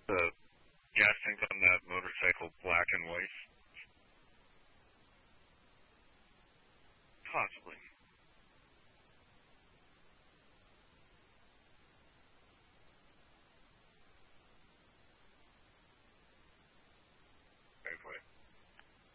The gas tank on that motorcycle black and white? Possibly.